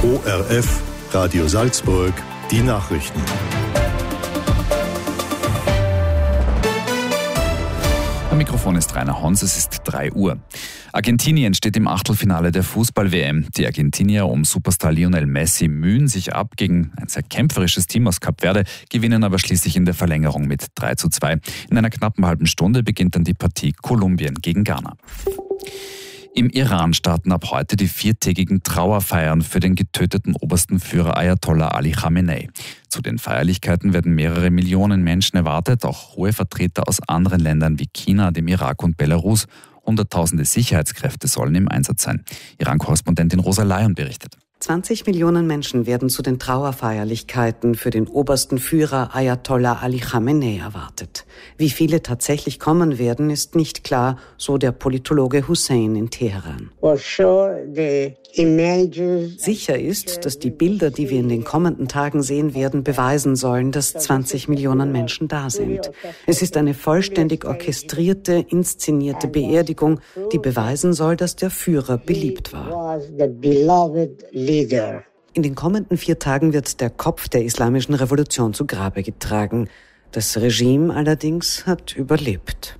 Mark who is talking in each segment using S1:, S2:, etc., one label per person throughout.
S1: ORF, Radio Salzburg, die Nachrichten.
S2: Am Mikrofon ist Rainer Hons, es ist 3 Uhr. Argentinien steht im Achtelfinale der Fußball-WM. Die Argentinier um Superstar Lionel Messi mühen sich ab gegen ein sehr kämpferisches Team aus Kap Verde, gewinnen aber schließlich in der Verlängerung mit 3:2. In einer knappen halben Stunde beginnt dann die Partie Kolumbien gegen Ghana. Im Iran starten ab heute die 4-tägigen Trauerfeiern für den getöteten obersten Führer Ayatollah Ali Khamenei. Zu den Feierlichkeiten werden mehrere Millionen Menschen erwartet, auch hohe Vertreter aus anderen Ländern wie China, dem Irak und Belarus. Hunderttausende Sicherheitskräfte sollen im Einsatz sein. Iran-Korrespondentin Rosa Layon berichtet.
S3: 20 Millionen Menschen werden zu den Trauerfeierlichkeiten für den obersten Führer Ayatollah Ali Khamenei erwartet. Wie viele tatsächlich kommen werden, ist nicht klar, so der Politologe Hussein in Teheran. Sicher ist, dass die Bilder, die wir in den kommenden Tagen sehen werden, beweisen sollen, dass 20 Millionen Menschen da sind. Es ist eine vollständig orchestrierte, inszenierte Beerdigung, die beweisen soll, dass der Führer beliebt war. In den kommenden 4 Tagen wird der Kopf der islamischen Revolution zu Grabe getragen. Das Regime allerdings hat überlebt.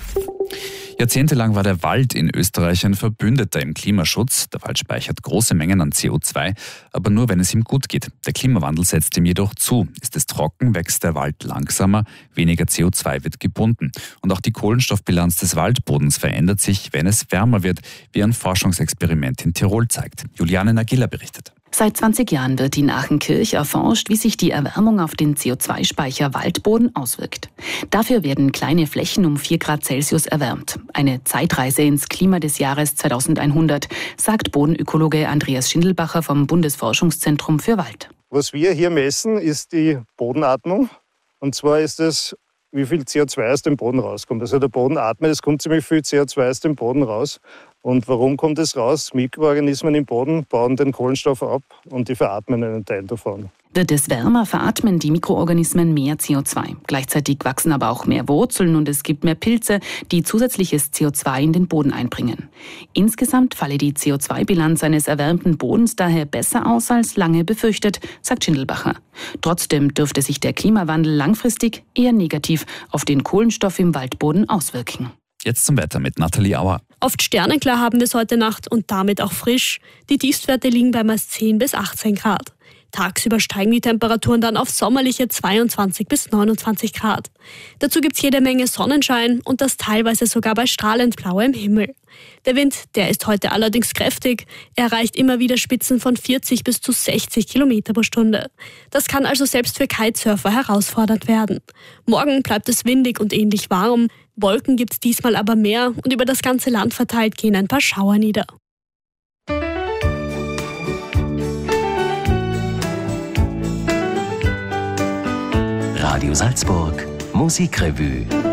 S2: Jahrzehntelang war der Wald in Österreich ein Verbündeter im Klimaschutz. Der Wald speichert große Mengen an CO2, aber nur, wenn es ihm gut geht. Der Klimawandel setzt ihm jedoch zu. Ist es trocken, wächst der Wald langsamer, weniger CO2 wird gebunden. Und auch die Kohlenstoffbilanz des Waldbodens verändert sich, wenn es wärmer wird, wie ein Forschungsexperiment in Tirol zeigt. Juliane Nagila berichtet.
S4: Seit 20 Jahren wird in Aachenkirch erforscht, wie sich die Erwärmung auf den CO2-Speicher Waldboden auswirkt. Dafür werden kleine Flächen um 4 Grad Celsius erwärmt. Eine Zeitreise ins Klima des Jahres 2100, sagt Bodenökologe Andreas Schindelbacher vom Bundesforschungszentrum für Wald.
S5: Was wir hier messen, ist die Bodenatmung. Und zwar ist es, wie viel CO2 aus dem Boden rauskommt. Also der Boden atmet, es kommt ziemlich viel CO2 aus dem Boden raus. Und warum kommt es raus? Mikroorganismen im Boden bauen den Kohlenstoff ab und die veratmen einen Teil davon.
S4: Wird es wärmer, veratmen die Mikroorganismen mehr CO2. Gleichzeitig wachsen aber auch mehr Wurzeln und es gibt mehr Pilze, die zusätzliches CO2 in den Boden einbringen. Insgesamt falle die CO2-Bilanz eines erwärmten Bodens daher besser aus als lange befürchtet, sagt Schindelbacher. Trotzdem dürfte sich der Klimawandel langfristig eher negativ auf den Kohlenstoff im Waldboden auswirken.
S2: Jetzt zum Wetter mit Nathalie Auer.
S6: Oft sternenklar haben wir es heute Nacht und damit auch frisch. Die Tiefstwerte liegen bei meist 10 bis 18 Grad. Tagsüber steigen die Temperaturen dann auf sommerliche 22 bis 29 Grad. Dazu gibt's jede Menge Sonnenschein und das teilweise sogar bei strahlend blauem Himmel. Der Wind, der ist heute allerdings kräftig. Er erreicht immer wieder Spitzen von 40 bis zu 60 Kilometer pro Stunde. Das kann also selbst für Kitesurfer herausfordernd werden. Morgen bleibt es windig und ähnlich warm. Wolken gibt's diesmal aber mehr und über das ganze Land verteilt gehen ein paar Schauer nieder.
S7: Radio Salzburg Musikrevue.